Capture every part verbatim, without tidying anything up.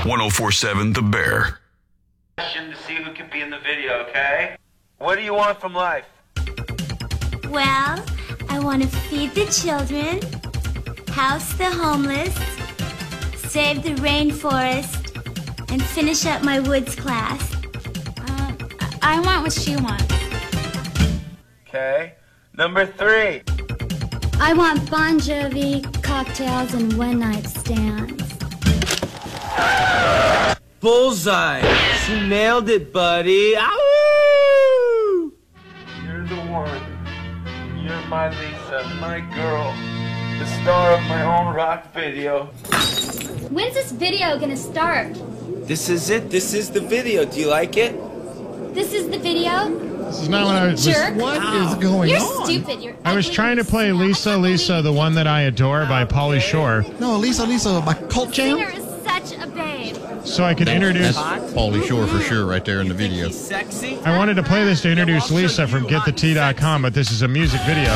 one oh four point seven The Bear. To see who can be in the video, okay? What do you want from life? Well, I want to feed the children, house the homeless, save the rainforest, and finish up my woods class. Uh, I want what she wants. Okay. Number three. I want Bon Jovi, cocktails, and one-night stands. Bullseye. She nailed it, buddy. Ow! You're the one. You're my Lisa, my girl, the star of my own rock video. When's this video gonna start? This is it. This is the video. Do you like it? This is the video? This is not what I was. Jerk. What Ow. is going You're on? You're stupid. You're I was ugly. trying to play Lisa, Lisa, the one that I adore by Pauly Shore. No, Lisa, Lisa, my cult jam. Singer is such a babe. So I could introduce. That's Pauly Shore for sure, right there in the video. Sexy. I wanted to play this to introduce Lisa from get the tea dot com, but this is a music video.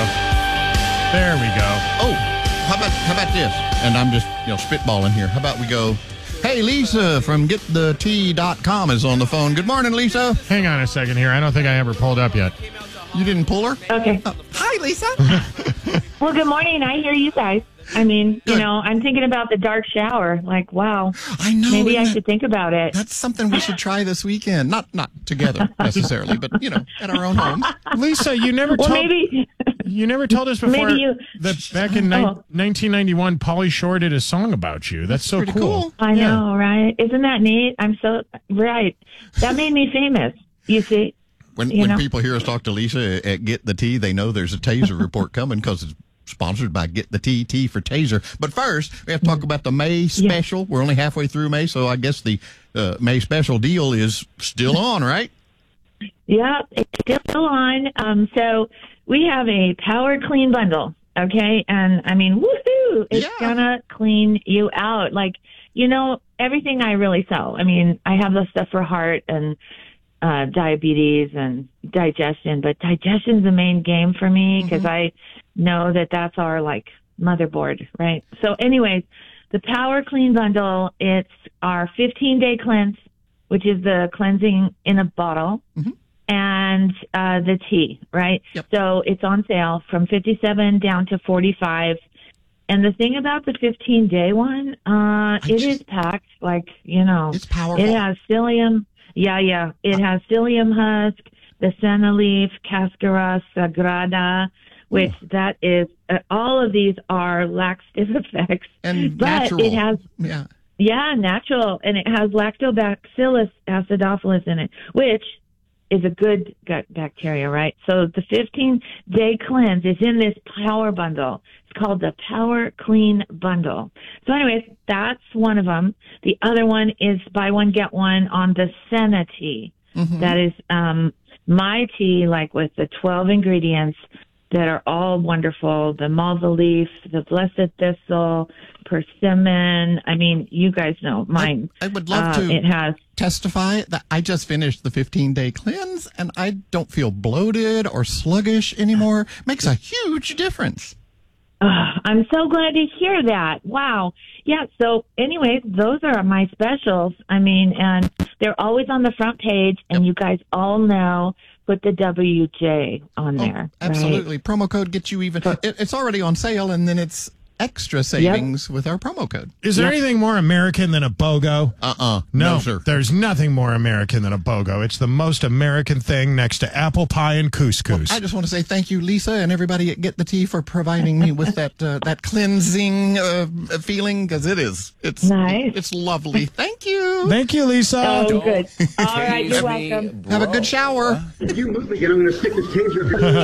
There we go. Oh, how about how about this? And I'm just you know spitballing here. How about we go? Hey, Lisa from get the tea dot com is on the phone. Good morning, Lisa. Hang on a second here. I don't think I ever pulled up yet. You didn't pull her? Okay. Oh, hi, Lisa. Well, good morning. I hear you guys. I mean, Good. you know, I'm thinking about the dark shower. Like, wow. I know. Maybe I isn't should think about it. That's something we should try this weekend. Not not together necessarily, but you know, at our own homes. Lisa, you never Well, told maybe. you never told us before Maybe you- that back in ni- Oh. nineteen ninety-one, Pauly Shore did a song about you. That's so Pretty cool. I Yeah. know, right? Isn't that neat? I'm so right. That made me famous. You see. When You when know? people hear us talk to Lisa at Get the Tea, they know there's a Taser report coming because it's sponsored by Get the Tea, Tea for Taser. But first, we have to talk about the May special. We're only halfway through May, so I guess the uh, May special deal is still on, right? Yeah, it's still on. Um, so we have a Power Clean bundle, okay? And I mean, woohoo! It's Yeah. gonna clean you out. Like, you know, everything I really sell. I mean, I have the stuff for heart and uh, diabetes and digestion, but digestion's the main game for me because I know that that's our like motherboard, right? So, anyways, the Power Clean bundle. It's our fifteen day cleanse, which is the cleansing in a bottle. And uh, the tea, right? Yep. So it's on sale from fifty-seven down to forty-five. And the thing about the fifteen day one, uh, it just- is packed like, you know, It's powerful. it has psyllium. Yeah, yeah. It has psyllium husk, the senna leaf, cascara sagrada, which that is, uh, all of these are laxative effects. And but natural. it has, Yeah. yeah, natural. And it has lactobacillus acidophilus in it, which is a good gut bacteria, right? So the fifteen day cleanse is in this power bundle. It's called the Power Clean Bundle. So anyways, that's one of them. The other one is buy one, get one on the Senna tea. That is um, my tea, like with the twelve ingredients that are all wonderful. The malva leaf, the blessed thistle, persimmon. I mean, you guys know mine. I would love Uh, to It has testify that I just finished the fifteen day cleanse and I don't feel bloated or sluggish anymore. Makes a huge difference. Uh, I'm so glad to hear that. Wow. Yeah. So anyways, those are my specials. I mean, and they're always on the front page and you guys all know, put the W J on Oh, there. absolutely. Promo code gets you even. It, it's already on sale and then it's extra savings with our promo code. Is there anything more American than a BOGO? Uh-uh. No, No, sir. There's nothing more American than a BOGO. It's the most American thing next to apple pie and couscous. I just want to say thank you, Lisa, and everybody at Get the Tea for providing me with that uh, that cleansing uh, feeling because it is. It's Nice. It's lovely. Thank you. Thank you, Lisa. Oh, good. All right. You're me, welcome. Have a good shower. If you move again, I'm going to stick this taser up your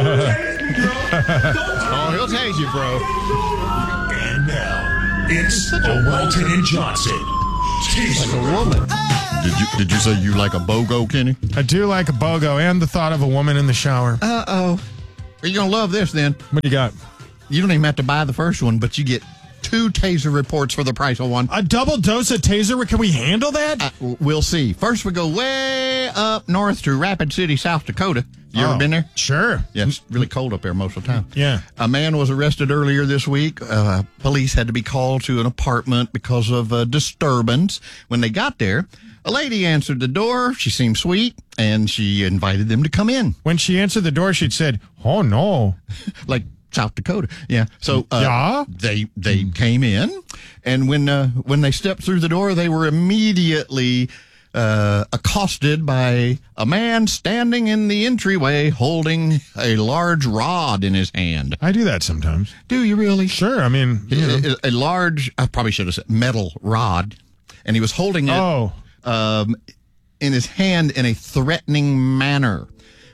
Oh, he'll tase you, bro. And now, it's the Walton and Johnson Teaser. Woman. Did you did you say you like a BOGO, Kenny? I do like a BOGO and the thought of a woman in the shower. Uh oh. Are you gonna love this then? What do you got? You don't even have to buy the first one, but you get two taser reports for the price of one. A double dose of taser? Can we handle that? Uh, we'll see. First, we go way up north to Rapid City, South Dakota. You oh, ever been there? Sure. Yeah, it's really cold up there most of the time. Yeah. A man was arrested earlier this week. Uh, police had to be called to an apartment because of a disturbance. When they got there, a lady answered the door. She seemed sweet, and she invited them to come in. When she answered the door, she'd said, "Oh, no." Like South Dakota. Yeah. So uh, yeah. they they came in, and when uh, when they stepped through the door, they were immediately uh, accosted by a man standing in the entryway holding a large rod in his hand. I do that sometimes. Do you really? Sure. I mean, you know. a, a large, I probably should have said metal rod, and he was holding it oh. um, in his hand in a threatening manner.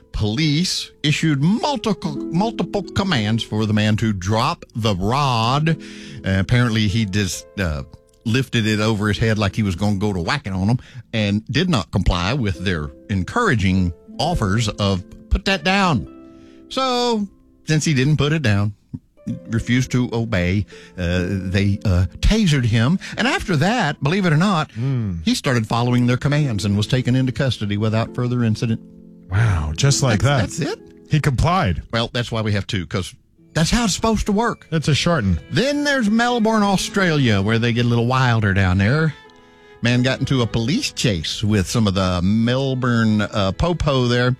Police issued multiple multiple commands for the man to drop the rod. Uh, apparently, he just uh, lifted it over his head like he was going to go to whacking on them, and did not comply with their encouraging offers of put that down. So, since he didn't put it down, refused to obey, uh, they uh, tasered him. And after that, believe it or not, mm. he started following their commands and was taken into custody without further incident. Wow, just like that's, that. That's it? He complied. Well, that's why we have two, because that's how it's supposed to work. That's a shorten. Then there's Melbourne, Australia, where they get a little wilder down there. Man got into a police chase with some of the Melbourne uh, popo there.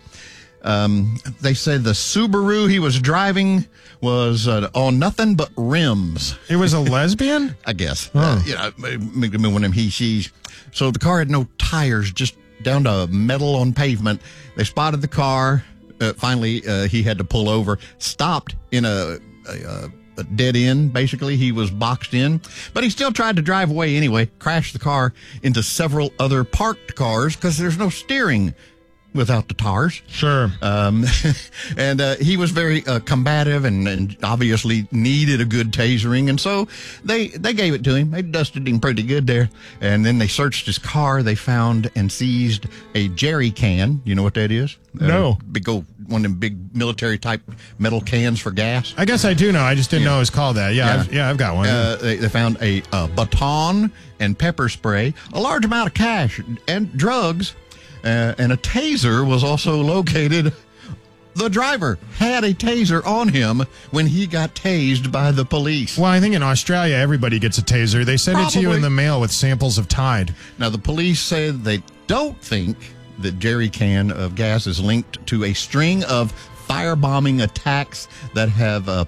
Um, they said the Subaru he was driving was uh, on nothing but rims. It was a lesbian? I guess. Oh. Uh, you know, maybe one of them he, she's. So the car had no tires, just down to metal on pavement. They spotted the car. Uh, finally, uh, he had to pull over, stopped in a, a, a dead end. Basically, he was boxed in, but he still tried to drive away anyway, crashed the car into several other parked cars because there's no steering without the tires. Sure. Um, and uh, he was very uh, combative and, and obviously needed a good tasering. And so they they gave it to him. They dusted him pretty good there. And then they searched his car. They found and seized a jerry can. You know what that is? No. Uh, big old, one of them big military type metal cans for gas. I guess I do know. I just didn't yeah. know it was called that. Yeah, yeah, I've, yeah, I've got one. Uh, they, they found a, a baton and pepper spray, a large amount of cash and drugs. Uh, and a taser was also located. The driver had a taser on him when he got tased by the police. Well, I think in Australia, everybody gets a taser. They send Probably. it to you in the mail with samples of Tide. Now, the police said they don't think the jerry can of gas is linked to a string of firebombing attacks that have uh,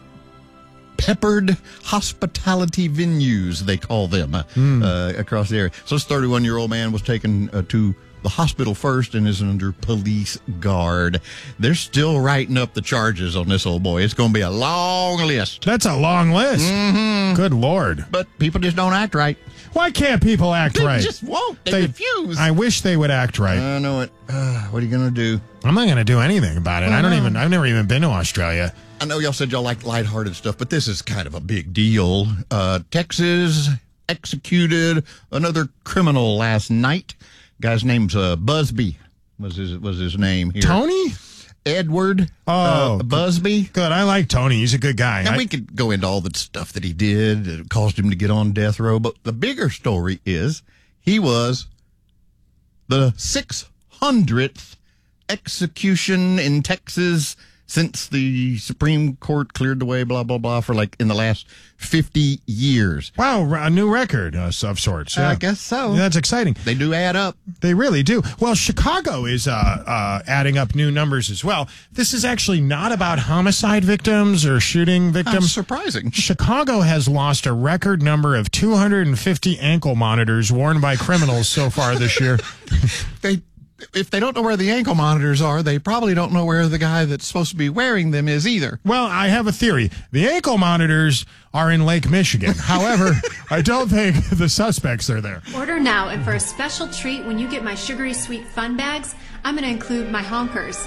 peppered hospitality venues, they call them, mm. uh, across the area. So this thirty-one-year-old man was taken uh, to the hospital first and is under police guard. They're still writing up the charges on this old boy. It's going to be a long list. That's a long list. Mm-hmm. Good Lord. But people just don't act right. Why can't people act they right? They just won't. They, they refuse. I wish they would act right. I know it. Uh, what are you going to do? I'm not going to do anything about it. I, I don't even, I've never even been to Australia. I know y'all said y'all like lighthearted stuff, but this is kind of a big deal. Uh, Texas executed another criminal last night. Guy's name's uh, Busby was his was his name here. Tony? Edward oh, uh, Busby. Good. I like Tony. He's a good guy. And I... we could go into all the stuff that he did. It caused him to get on death row. But the bigger story is he was the six hundredth execution in Texas since the Supreme Court cleared the way, blah, blah, blah, for like in the last fifty years. Wow, a new record uh, of sorts. Yeah. I guess so. Yeah, that's exciting. They do add up. They really do. Well, Chicago is uh, uh, adding up new numbers as well. This is actually not about homicide victims or shooting victims. That's surprising. Chicago has lost a record number of two hundred fifty ankle monitors worn by criminals so far this year. They... If they don't know where the ankle monitors are, they probably don't know where the guy that's supposed to be wearing them is either. Well, I have a theory. The ankle monitors are in Lake Michigan. However, I don't think the suspects are there. Order now, and for a special treat, when you get my sugary sweet fun bags, I'm going to include my honkers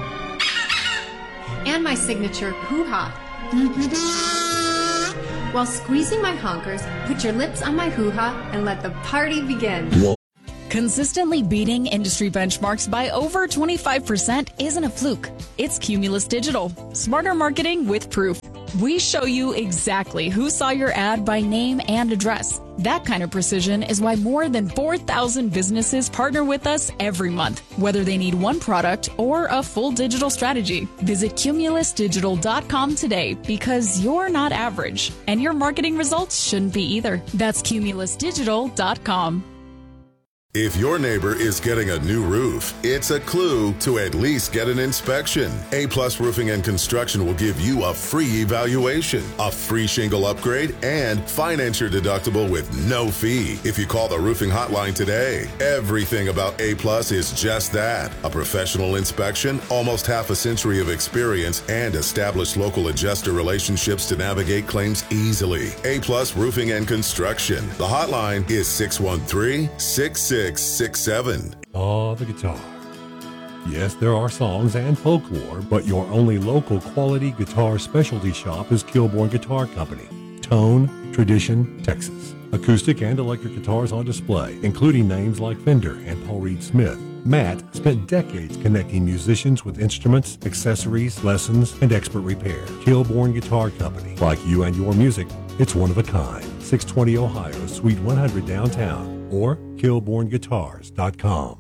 and my signature hoo-ha. While squeezing my honkers, put your lips on my hoo-ha and let the party begin. Whoa. Consistently beating industry benchmarks by over twenty-five percent isn't a fluke. It's Cumulus Digital. Smarter marketing with proof. We show you exactly who saw your ad by name and address. That kind of precision is why more than four thousand businesses partner with us every month, whether they need one product or a full digital strategy. Visit Cumulus Digital dot com today because you're not average, and your marketing results shouldn't be either. That's Cumulus Digital dot com. If your neighbor is getting a new roof, it's a clue to at least get an inspection. A-Plus Roofing and Construction will give you a free evaluation, a free shingle upgrade, and finance your deductible with no fee if you call the roofing hotline today. Everything about A-Plus is just that, a professional inspection, almost half a century of experience, and established local adjuster relationships to navigate claims easily. A-Plus Roofing and Construction. The hotline is six one three, six six six seven. Ah, the guitar. Yes, there are songs and folklore, but your only local quality guitar specialty shop is Kilbourne Guitar Company. Tone, Tradition, Texas. Acoustic and electric guitars on display, including names like Fender and Paul Reed Smith. Matt spent decades connecting musicians with instruments, accessories, lessons, and expert repair. Kilbourne Guitar Company. Like you and your music, it's one of a kind. six twenty Ohio, Suite one hundred downtown. Or Kilbourne Guitars dot com.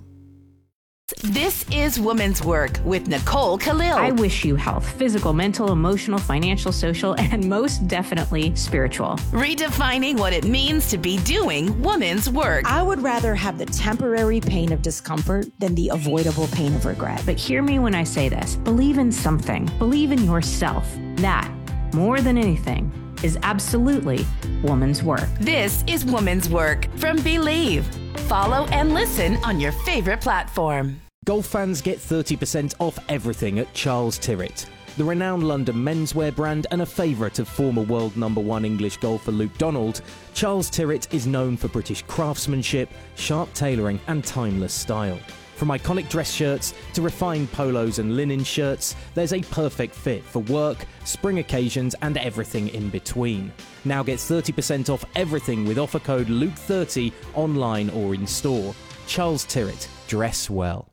This is Woman's Work with Nicole Khalil. I wish you health, physical, mental, emotional, financial, social, and most definitely spiritual. Redefining what it means to be doing woman's work. I would rather have the temporary pain of discomfort than the avoidable pain of regret. But hear me when I say this. Believe in something. Believe in yourself. That, more than anything, is absolutely woman's work. This is Woman's Work from Believe. Follow and listen on your favorite platform. Golf fans get thirty percent off everything at Charles Tyrwhitt. The renowned London menswear brand and a favourite of former world number one English golfer Luke Donald, Charles Tyrwhitt is known for British craftsmanship, sharp tailoring and timeless style. From iconic dress shirts to refined polos and linen shirts, there's a perfect fit for work, spring occasions, and everything in between. Now get thirty percent off everything with offer code Luke thirty online or in store. Charles Tyrwhitt, dress well.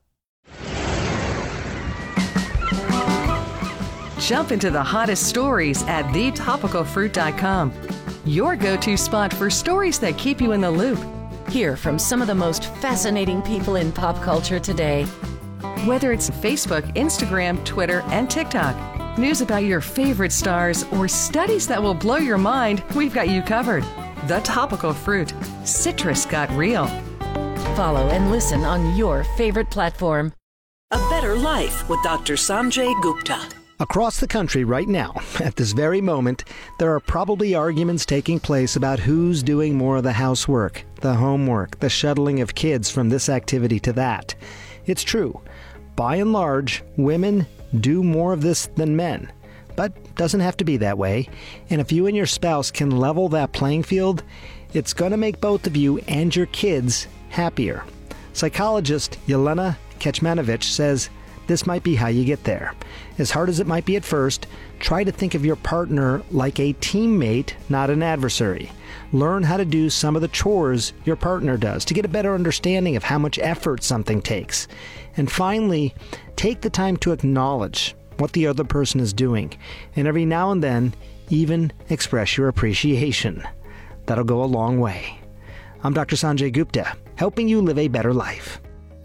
Jump into the hottest stories at the topical fruit dot com. Your go-to spot for stories that keep you in the loop. Hear from some of the most fascinating people in pop culture today. Whether it's Facebook, Instagram, Twitter, and TikTok, news about your favorite stars, or studies that will blow your mind, we've got you covered. The Topical Fruit. Citrus got real. Follow and listen on your favorite platform. A Better Life with Doctor Sanjay Gupta. Across the country right now, at this very moment, there are probably arguments taking place about who's doing more of the housework, the homework, the shuttling of kids from this activity to that. It's true. By and large, women do more of this than men. But doesn't have to be that way. And if you and your spouse can level that playing field, it's going to make both of you and your kids happier. Psychologist Yelena Kecmanovic says this might be how you get there. As hard as it might be at first, try to think of your partner like a teammate, not an adversary. Learn how to do some of the chores your partner does to get a better understanding of how much effort something takes. And finally, take the time to acknowledge what the other person is doing, and every now and then, even express your appreciation. That'll go a long way. I'm Doctor Sanjay Gupta, helping you live a better life.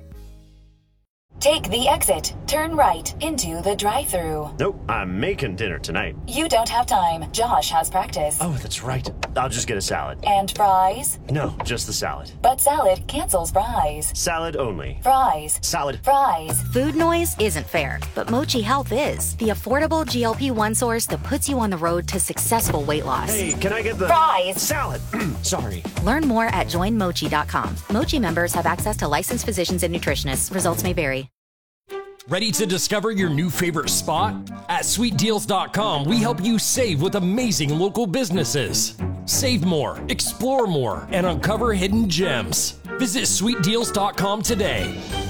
Take the exit. Turn right into the drive-thru. Nope, I'm making dinner tonight. You don't have time. Josh has practice. Oh, that's right. I'll just get a salad. And fries? No, just the salad. But salad cancels fries. Salad only. Fries. Salad. Fries. Food noise isn't fair, but Mochi Health is. The affordable G L P one source that puts you on the road to successful weight loss. Hey, can I get the... Fries. Salad. Sorry. Learn more at join mochi dot com. Mochi members have access to licensed physicians and nutritionists. Results may vary. Ready to discover your new favorite spot? At sweet deals dot com, we help you save with amazing local businesses. Save more, explore more, and uncover hidden gems. Visit sweet deals dot com today.